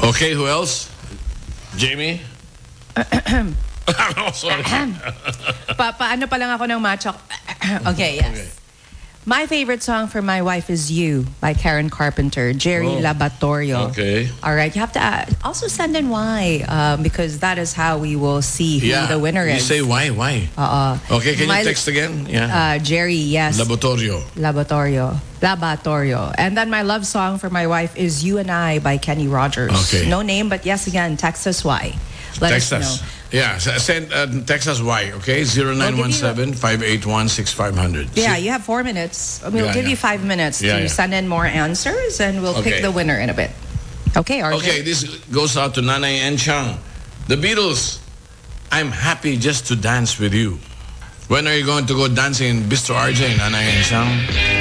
Okay, who else? Jamie? Oh, sorry. Paano pa lang ako ng macho? Okay, yes. Okay. My favorite song for my wife is You by Karen Carpenter, Jerry Labatorio. Okay. All right, you have to also send in why, because that is how we will see who the winner You is. say why? Okay, can you text again? Yeah. Jerry, yes. Labatorio. Labatorio. And then my love song for my wife is You and I by Kenny Rogers. Okay. No name, but yes, again, text us why. Let Text us us. know. Yeah, text us why, okay? 0917-581-6500. Yeah, you have 4 minutes. We'll give you 5 minutes to send in more answers, and we'll pick the winner in a bit. Okay, RJ. Okay, this goes out to Nanay and Chang. The Beatles, I'm happy just to dance with you. When are you going to go dancing in Bistro RJ, Nanay and Chang?